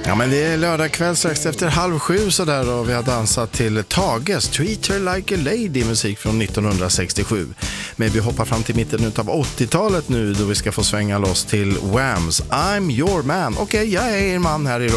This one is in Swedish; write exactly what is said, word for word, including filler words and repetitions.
Ja, men det är lördag kväll strax efter halv sju så där, och vi har dansat till Tages Treat Her Like a Lady, musik från nittonhundrasextiosju. Men vi hoppar fram till mitten av åttiotalet nu, då vi ska få svänga loss till Whams I'm Your Man. Okej, okay, jag är er man här i